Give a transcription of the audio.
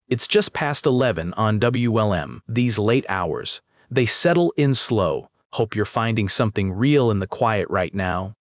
It's just past 11 on WLM, these late hours. They settle in slow. Hope you're finding something real in the quiet right now.